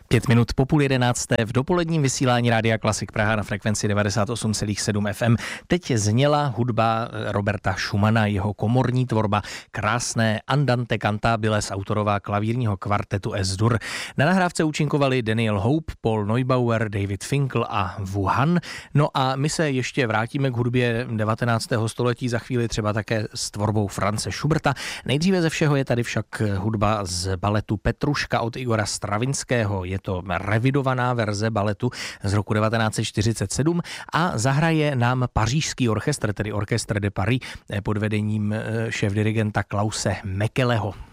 5 minut po 10:30 v dopoledním vysílání Rádia Klasik Praha na frekvenci 98,7 FM. Teď zněla hudba Roberta Schumana, jeho komorní tvorba krásné Andante cantabiles, autorová klavírního kvartetu S-dur. Na nahrávce účinkovali Daniel Hope, Paul Neubauer, David Finkel a Wu Han. No a my se ještě vrátíme k hudbě 19. století, za chvíli třeba také s tvorbou Franze Schuberta. Nejdříve ze všeho je tady však hudba z baletu Petruška od Igora Stravinského. Je to revidovaná verze baletu z roku 1947 a zahraje nám pařížský orchestr, tedy Orchestre de Paris pod vedením šéfdirigenta Klause Mekeleho.